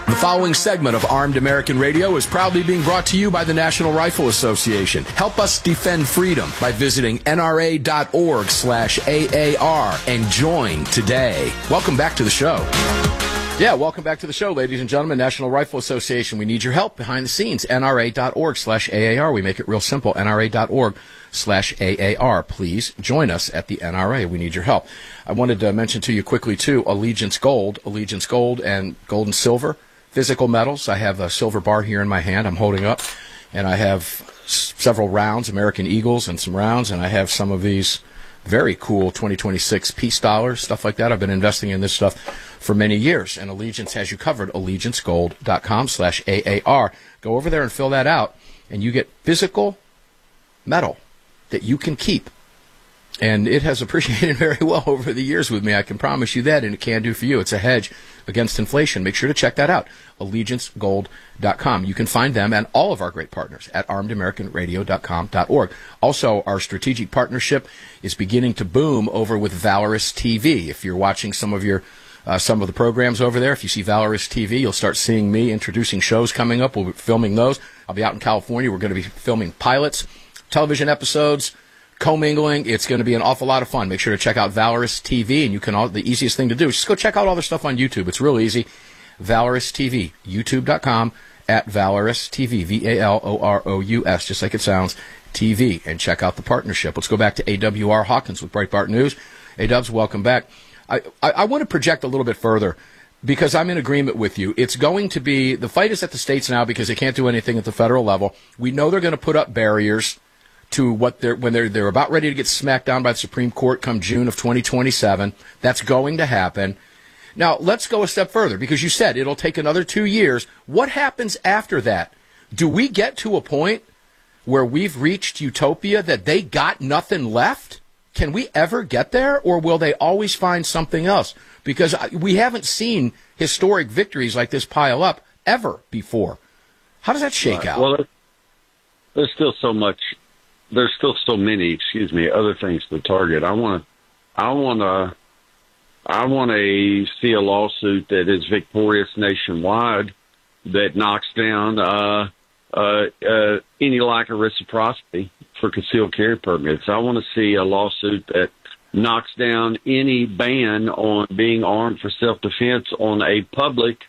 The following segment of Armed American Radio is proudly being brought to you by the National Rifle Association. Help us defend freedom by visiting nra.org/AAR and join today. Welcome back to the show. Yeah, welcome back to the show, ladies and gentlemen. National Rifle Association. We need your help behind the scenes. nra.org/AAR. We make it real simple. nra.org/AAR. Please join us at the NRA. We need your help. I wanted to mention to you quickly, too, Allegiance Gold and gold and silver. Physical metals. I have a silver bar here in my hand I'm holding up, and I have several rounds, American Eagles and some rounds, and I have some of these very cool 2026 peace dollars, stuff like that. I've been investing in this stuff for many years, and Allegiance has you covered, allegiancegold.com/AAR. Go over there and fill that out, and you get physical metal that you can keep. And it has appreciated very well over the years with me, I can promise you that, and it can do for you. It's a hedge against inflation. Make sure to check that out, allegiancegold.com. You can find them and all of our great partners at armedamericanradio.com.org. Also, our strategic partnership is beginning to boom over with Valorous TV. If you're watching some of the programs over there, if you see Valorous TV, you'll start seeing me introducing shows coming up. We'll be filming those. I'll be out in California. We're going to be filming pilots, television episodes, commingling. It's going to be an awful lot of fun. Make sure to check out Valorous TV, and the easiest thing to do is just go check out all their stuff on YouTube. It's real easy. Valorous TV, youtube.com @Valorous TV, VALOROUS, just like it sounds, TV, and check out the partnership. Let's go back to AWR Hawkins with Breitbart News. A-Dubs, welcome back. I want to project a little bit further because I'm in agreement with you. It's going to be, the fight is at the states now because they can't do anything at the federal level. We know they're going to put up barriers to what when they're about ready to get smacked down by the Supreme Court come June of 2027. That's going to happen. Now, let's go a step further, because you said it'll take another 2 years. What happens after that? Do we get to a point where we've reached utopia, that they got nothing left? Can we ever get there, or will they always find something else? Because we haven't seen historic victories like this pile up ever before. How does that shake out? Well, there's still so much. There's still so many, other things to target. I want to see a lawsuit that is victorious nationwide, that knocks down any lack of reciprocity for concealed carry permits. I want to see a lawsuit that knocks down any ban on being armed for self-defense on a public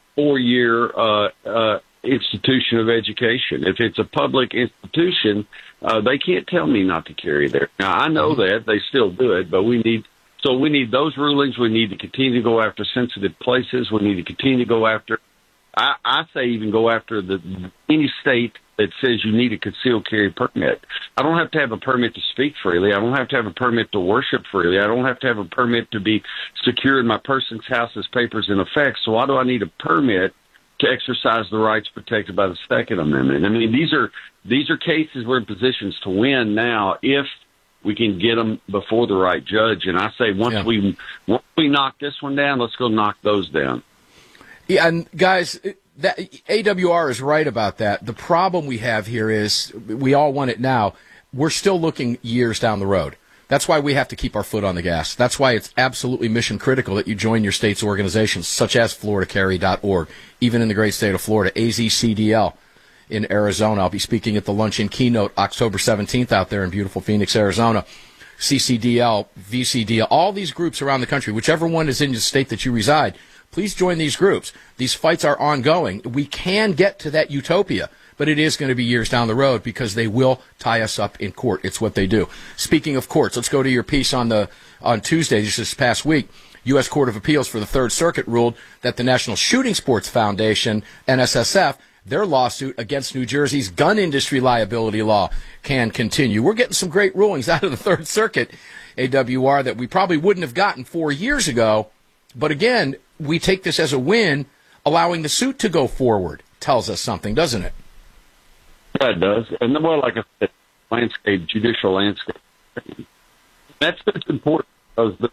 4-year institution of education. If it's a public institution, they can't tell me not to carry there. Now, I know that they still do it, but we need those rulings. We need to continue to go after sensitive places. We need to continue to go after, I say even go after any state that says you need a concealed carry permit. I don't have to have a permit to speak freely. I don't have to have a permit to worship freely. I don't have to have a permit to be secure in my person's house's papers and effects. So why do I need a permit to exercise the rights protected by the Second Amendment? I mean, these are cases we're in positions to win now if we can get them before the right judge. And I say once we knock this one down, let's go knock those down. Yeah, and guys, that AWR is right about that. The problem we have here is we all want it now. We're still looking years down the road. That's why we have to keep our foot on the gas. That's why it's absolutely mission critical that you join your state's organizations, such as FloridaCarry.org, even in the great state of Florida, AZCDL in Arizona. I'll be speaking at the luncheon keynote October 17th out there in beautiful Phoenix, Arizona. CCDL, VCDL, all these groups around the country, whichever one is in the state that you reside, please join these groups. These fights are ongoing. We can get to that utopia, but it is going to be years down the road because they will tie us up in court. It's what they do. Speaking of courts, let's go to your piece on Tuesday, this past week. U.S. Court of Appeals for the Third Circuit ruled that the National Shooting Sports Foundation, NSSF, their lawsuit against New Jersey's gun industry liability law can continue. We're getting some great rulings out of the Third Circuit, AWR, that we probably wouldn't have gotten 4 years ago. But again, we take this as a win. Allowing the suit to go forward tells us something, doesn't it? Yeah, it does. And well, like I said, judicial landscape. That's important because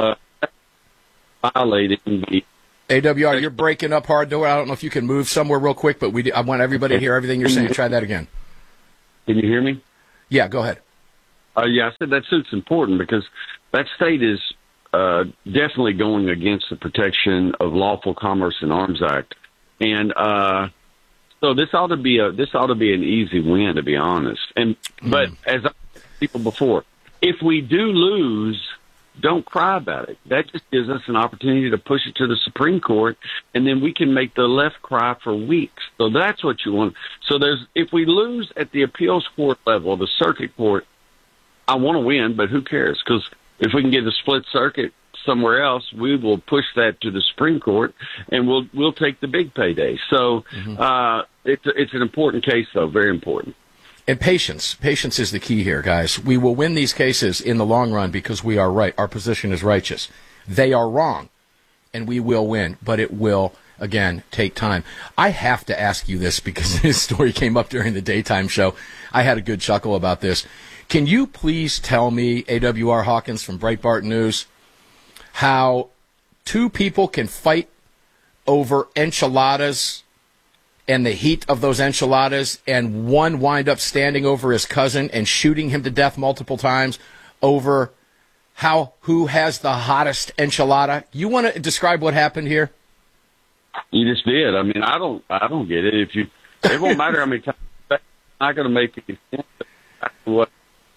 violating the AWR, you're breaking up hard, though. I don't know if you can move somewhere real quick, but I want everybody to hear everything you're saying. Try that again. Can you hear me? Yeah, go ahead. Yeah, I said that suit's important because that state is definitely going against the Protection of Lawful Commerce in Arms Act. And so this ought to be an easy win, to be honest. But as I said to people before, if we do lose, don't cry about it. That just gives us an opportunity to push it to the Supreme Court, and then we can make the left cry for weeks. So that's what you want. So if we lose at the appeals court level, the circuit court, I want to win, but who cares? Because if we can get a split circuit somewhere else, we will push that to the Supreme Court, and we'll take the big payday. So it's an important case, though, very important. And patience is the key here, guys. We will win these cases in the long run because we are right. Our position is righteous. They are wrong, and we will win, but it will, again, take time. I have to ask you this because this story came up during the daytime show. I had a good chuckle about this. Can you please tell me, AWR Hawkins from Breitbart News, how two people can fight over enchiladas and the heat of those enchiladas, and one wind up standing over his cousin and shooting him to death multiple times over who has the hottest enchilada? You want to describe what happened here? You just did. I mean, I don't get it. It won't matter how many times. It's not going to make any sense. What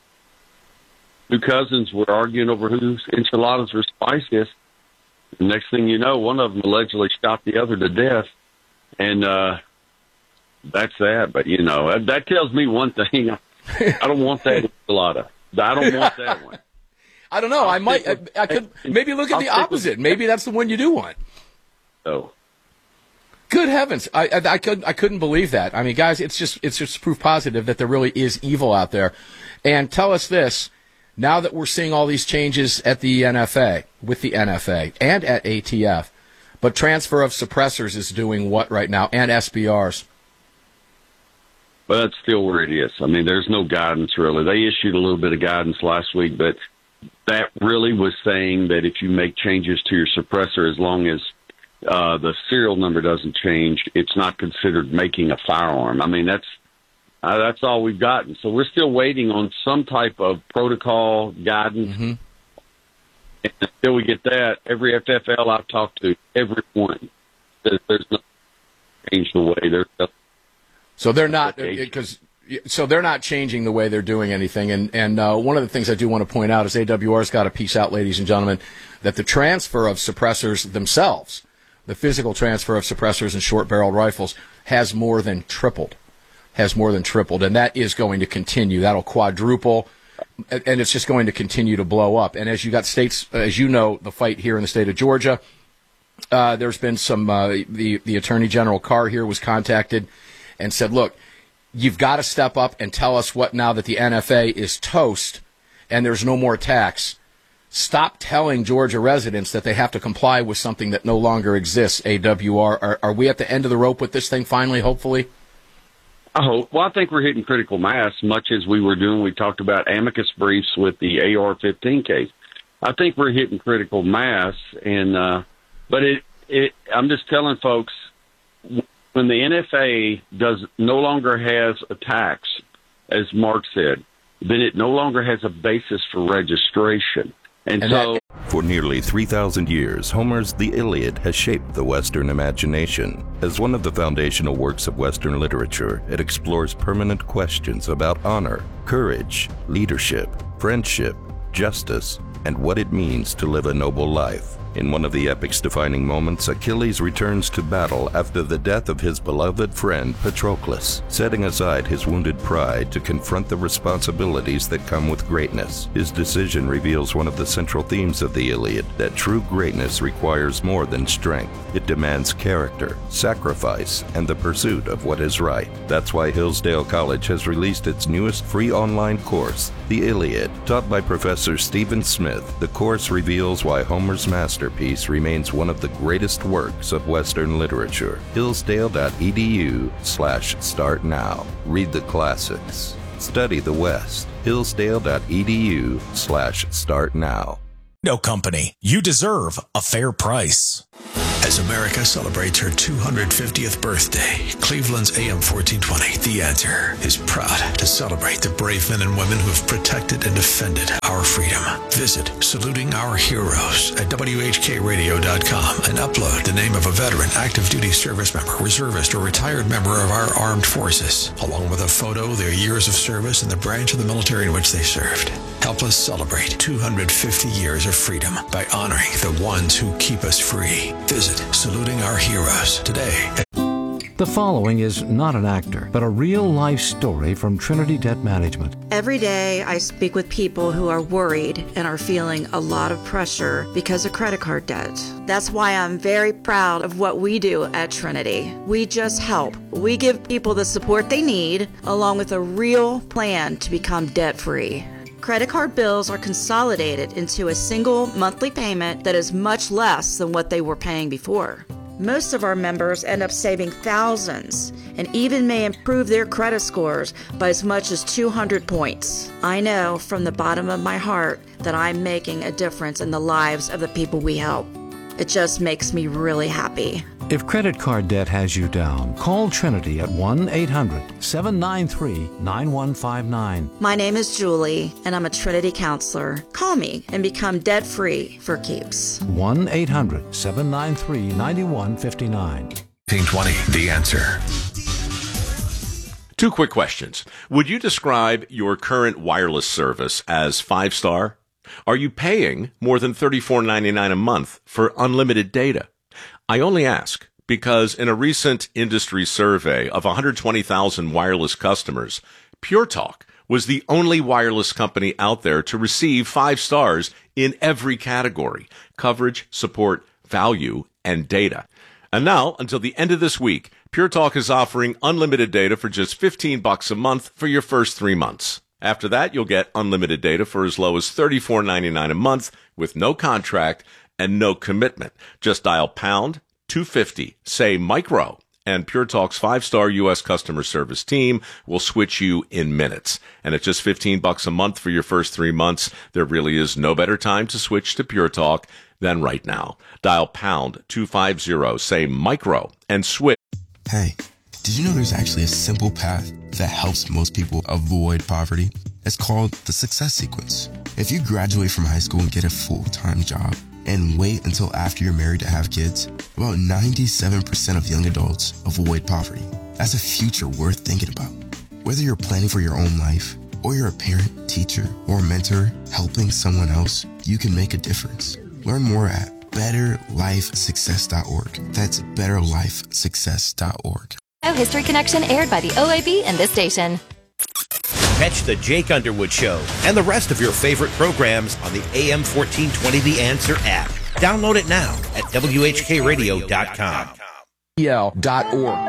two cousins were arguing over whose enchiladas were spiciest. The next thing you know, one of them allegedly shot the other to death, and that's that. But that tells me one thing: I don't want that enchilada. I don't want that one. I don't know. I could maybe look at the opposite. Maybe that's the one you do want. Oh. Good heavens! I couldn't believe that. I mean, guys, it's just proof positive that there really is evil out there. And tell us this: now that we're seeing all these changes at the NFA, with the NFA, and at ATF, but transfer of suppressors is doing what right now, and SBRs? Well, that's still where it is. I mean, there's no guidance really. They issued a little bit of guidance last week, but that really was saying that if you make changes to your suppressor, as long as the serial number doesn't change, it's not considered making a firearm. I mean, that's all we've gotten. So we're still waiting on some type of protocol guidance. Mm-hmm. And until we get that, every FFL I've talked to, everyone says there's no change the way they're. So they're not they're not changing the way they're doing anything. And one of the things I do want to point out is AWR's got to piece out, ladies and gentlemen, that the transfer of suppressors themselves, the physical transfer of suppressors and short-barreled rifles, has more than tripled. And that is going to continue. That'll quadruple, and it's just going to continue to blow up. And as you got states, as you know, the fight here in the state of Georgia, there's been some, the Attorney General Carr here was contacted and said, look, you've got to step up and tell us what now that the NFA is toast and there's no more tax. Stop telling Georgia residents that they have to comply with something that no longer exists, AWR. Are we at the end of the rope with this thing finally, hopefully? I hope. Well, I think we're hitting critical mass, much as we were doing. We talked about amicus briefs with the AR-15 case. I think we're hitting critical mass, and but I'm just telling folks, when the NFA no longer has a tax, as Mark said, then it no longer has a basis for registration. For nearly 3,000 years, Homer's The Iliad has shaped the Western imagination. As one of the foundational works of Western literature, it explores permanent questions about honor, courage, leadership, friendship, justice, and what it means to live a noble life. In one of the epic's defining moments, Achilles returns to battle after the death of his beloved friend Patroclus, setting aside his wounded pride to confront the responsibilities that come with greatness. His decision reveals one of the central themes of the Iliad, that true greatness requires more than strength. It demands character, sacrifice, and the pursuit of what is right. That's why Hillsdale College has released its newest free online course, The Iliad. Taught by Professor Stephen Smith, the course reveals why Homer's masterpiece remains one of the greatest works of Western literature. Hillsdale.edu/start now. Read the classics. Study the West. Hillsdale.edu/start now. No company. You deserve a fair price. As America celebrates her 250th birthday, Cleveland's AM 1420, The Answer, is proud to celebrate the brave men and women who have protected and defended our freedom. Visit Saluting Our Heroes at WHKRadio.com and upload the name of a veteran, active duty service member, reservist, or retired member of our armed forces, along with a photo, their years of service, and the branch of the military in which they served. Help us celebrate 250 years of freedom by honoring the ones who keep us free. Visit Saluting Our Heroes today. The following is not an actor, but a real-life story from Trinity Debt Management. Every day I speak with people who are worried and are feeling a lot of pressure because of credit card debt. That's why I'm very proud of what we do at Trinity. We just help. We give people the support they need, along with a real plan to become debt-free. Credit card bills are consolidated into a single monthly payment that is much less than what they were paying before. Most of our members end up saving thousands and even may improve their credit scores by as much as 200 points. I know from the bottom of my heart that I'm making a difference in the lives of the people we help. It just makes me really happy. If credit card debt has you down, call Trinity at 1-800-793-9159. My name is Julie, and I'm a Trinity counselor. Call me and become debt-free for keeps. 1-800-793-9159. 1820, The Answer. 2 quick questions. Would you describe your current wireless service as 5-star? Are you paying more than $34.99 a month for unlimited data? I only ask because in a recent industry survey of 120,000 wireless customers, Pure Talk was the only wireless company out there to receive 5 stars in every category: coverage, support, value, and data. And now, until the end of this week, Pure Talk is offering unlimited data for just $15 a month for your first 3 months. After that, you'll get unlimited data for as low as $34.99 a month with no contract and no commitment. Just dial pound 250, say micro, and Pure Talk's 5-star U.S. customer service team will switch you in minutes. And at just $15 a month for your first 3 months, there really is no better time to switch to Pure Talk than right now. Dial pound 250, say micro, and switch. Hey, did you know there's actually a simple path that helps most people avoid poverty? It's called the Success Sequence. If you graduate from high school and get a full-time job and wait until after you're married to have kids, about 97% of young adults avoid poverty. That's a future worth thinking about. Whether you're planning for your own life, or you're a parent, teacher, or mentor helping someone else, you can make a difference. Learn more at betterlifesuccess.org. That's betterlifesuccess.org. History Connection aired by the OAB and this station. Catch the Jake Underwood Show and the rest of your favorite programs on the AM 1420 The Answer app. Download it now at WHKRadio.com. EL.org.